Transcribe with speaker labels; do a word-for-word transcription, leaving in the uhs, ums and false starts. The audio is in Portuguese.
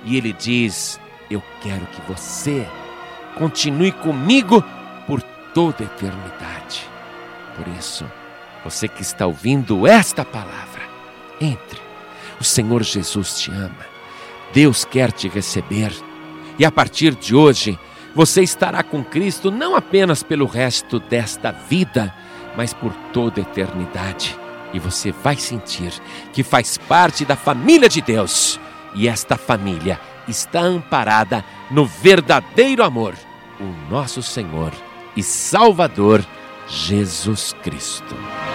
Speaker 1: E Ele diz: eu quero que você continue comigo por toda a eternidade. Por isso, você que está ouvindo esta palavra, entre. O Senhor Jesus te ama. Deus quer te receber. E a partir de hoje, você estará com Cristo não apenas pelo resto desta vida, mas por toda a eternidade. E você vai sentir que faz parte da família de Deus. E esta família está amparada no verdadeiro amor, o nosso Senhor e Salvador Jesus Cristo.